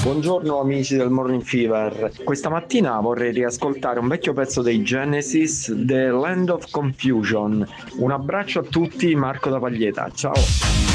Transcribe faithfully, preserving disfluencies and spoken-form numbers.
Buongiorno amici del Morning Fever. Questa mattina vorrei riascoltare un vecchio pezzo dei Genesis, The Land of Confusion. Un abbraccio a tutti, Marco da Paglieta. Ciao.